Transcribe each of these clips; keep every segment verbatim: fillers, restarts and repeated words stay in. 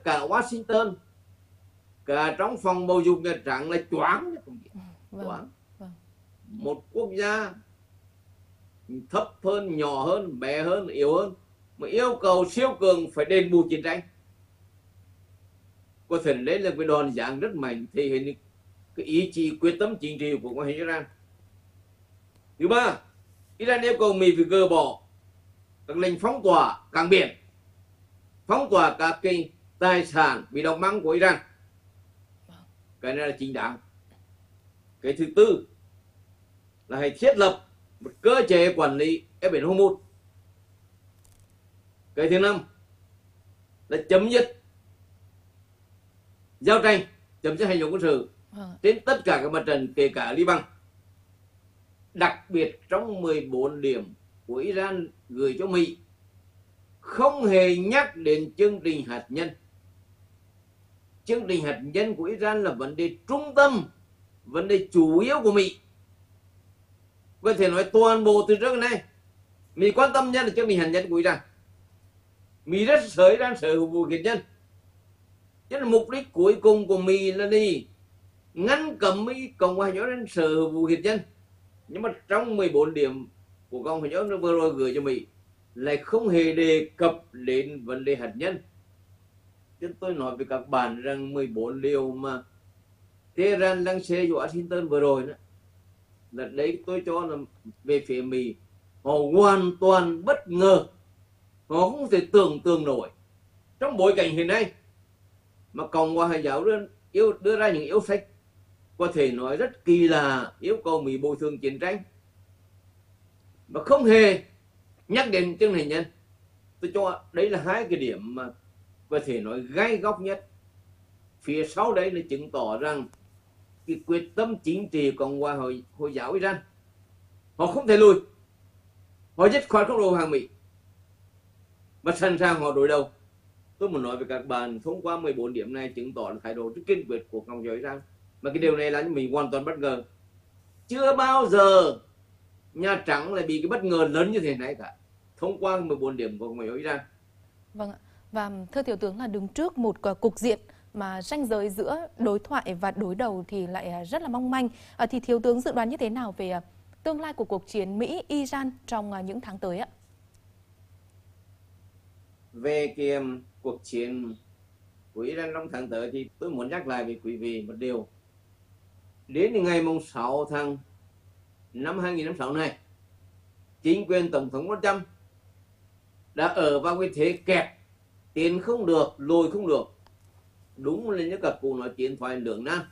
cả Washington, cả trong phòng bầu dục Nhà Trắng là choáng. Vâng. choáng. Vâng. Một quốc gia thấp hơn, nhỏ hơn, bé hơn, yếu hơn mà yêu cầu siêu cường phải đền bù chiến tranh. Có thể đấy là cái đòn giáng rất mạnh thể hiện cái ý chí quyết tâm chính trị của ngoại hình Iran. Thứ ba, Iran yêu cầu Mỹ phải gỡ bỏ các lệnh phong tỏa cảng biển, phong tỏa các cái tài sản bị đóng băng của Iran. Cái này là chính đáng. Cái thứ tư là hãy thiết lập một cơ chế quản lý eo biển Hormuz. Cái thứ năm là chấm dứt giao tranh, chấm dứt hành động quân sự trên tất cả các mặt trận, kể cả Liban. Đặc biệt trong mười bốn điểm của Iran gửi cho Mỹ không hề nhắc đến chương trình hạt nhân. Chương trình hạt nhân của Iran là vấn đề trung tâm, vấn đề chủ yếu của Mỹ. Có thể nói toàn bộ từ trước đến nay Mỹ quan tâm nhất là chương trình hạt nhân của Iran. Mỹ rất sợ Iran sở hữu vũ khí hạt nhân. Cho nên mục đích cuối cùng của Mỹ là đi ngăn cấm Mỹ Cộng hòa Iran sở hữu vũ khí hạt nhân. Nhưng mà trong mười bốn điểm của Cộng hòa Iran vừa rồi gửi cho Mỹ lại không hề đề cập đến vấn đề hạt nhân. Chứ tôi nói với các bạn rằng mười bốn điều mà Tehran đang xê dụ Washington vừa rồi đó, là đấy tôi cho là về phía Mỹ họ hoàn toàn bất ngờ, họ không thể tưởng tượng nổi trong bối cảnh hiện nay mà Cộng hòa Hồi giáo đưa, yêu, đưa ra những yêu sách có thể nói rất kỳ lạ, yêu cầu Mỹ bồi thường chiến tranh mà không hề nhắc đến chương trình nhân. Tôi cho đấy là hai cái điểm mà có thể nói gai góc nhất. Phía sau đấy là chứng tỏ rằng cái quyết tâm chính trị Cộng hòa Hồi, Hồi giáo Iran họ không thể lùi, họ dứt khoát không đầu hàng Mỹ và sẵn sàng họ đối đầu. Tôi muốn nói với các bạn thông qua mười bốn điểm này chứng tỏ là thái độ rất kiên quyết của Cộng hòa Iran, mà cái điều này là mình hoàn toàn bất ngờ. Chưa bao giờ Nhà Trắng lại bị cái bất ngờ lớn như thế này cả thông qua mười bốn điểm của Cộng hòa Iran. Vâng ạ. Và thưa Thiếu tướng là đứng trước một cục diện mà ranh giới giữa đối thoại và đối đầu thì lại rất là mong manh. À, thì Thiếu tướng dự đoán như thế nào về tương lai của cuộc chiến Mỹ-Iran trong những tháng tới ạ? Về cái cuộc chiến của Iran trong tháng tới thì tôi muốn nhắc lại với quý vị một điều. Đến ngày sáu tháng năm hai nghìn không trăm lẻ sáu này, chính quyền Tổng thống Donald Trump đã ở vào cái thế kẹt, tiến không được, lùi không được. Đúng là như các cụ nói chiến thoại lưỡng nan.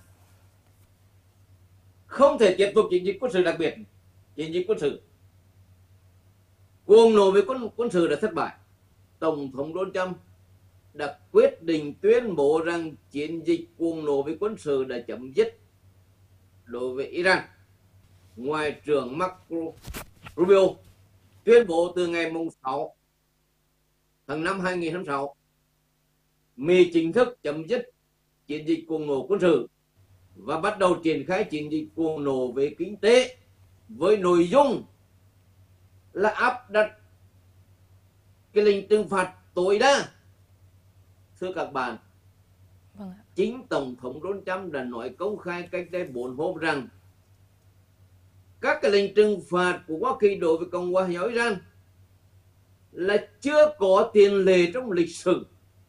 Không thể tiếp tục chiến dịch quân sự, đặc biệt chiến dịch quân sự. Cuồng nổ với quân, quân sự đã thất bại. Tổng thống Donald Trump đã quyết định tuyên bố rằng chiến dịch cuồng nổ với quân sự đã chấm dứt đối với Iran. Ngoại trưởng Marco Rubio tuyên bố từ ngày sáu tháng năm hai nghìn không trăm lẻ sáu, Mỹ chính thức chấm dứt chiến dịch cuồng nổ quân sự và bắt đầu triển khai chiến dịch cuồng nổ về kinh tế với nội dung là áp đặt cái lệnh trừng phạt tối đa. Thưa các bạn, vâng ạ. Chính Tổng thống Donald Trump đã nói công khai cách đây bốn hôm rằng các cái lệnh trừng phạt của Hoa Kỳ đối với Cộng hòa Hồi giáo Iran là chưa có tiền lệ trong lịch sử.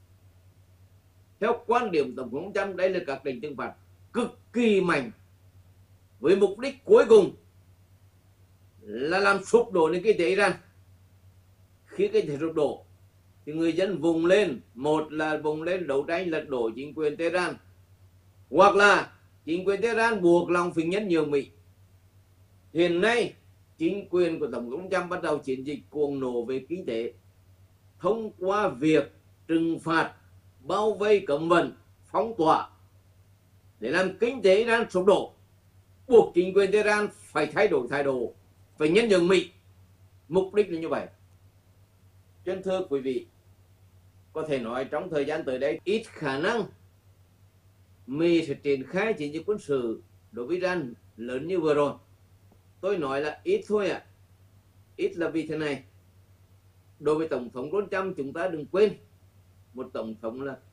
Theo quan điểm Tổng thống Trump, đây là các lệnh trừng phạt cực kỳ mạnh với mục đích cuối cùng là làm sụp đổ nền kinh tế Iran. Khi kinh tế sụp đổ thì người dân vùng lên, một là vùng lên đấu tranh lật đổ chính quyền Tehran, hoặc là chính quyền Tehran buộc lòng phải nhân nhượng Mỹ. Hiện nay chính quyền của Tổng thống Trump bắt đầu chiến dịch cuồng nổ về kinh tế thông qua việc trừng phạt, bao vây, cấm vận, phong tỏa để làm kinh tế Iran sụp đổ, buộc chính quyền Tehran phải thay đổi thái độ, phải nhân nhượng Mỹ. Mục đích là như vậy. Cho nên thưa quý vị, có thể nói trong thời gian tới đây ít khả năng Mỹ sẽ triển khai chiến dịch quân sự đối với Iran lớn như vừa rồi. Tôi nói là ít thôi ạ. À. Ít là vì thế này. Đối với Tổng thống Donald Trump, chúng ta đừng quên một Tổng thống là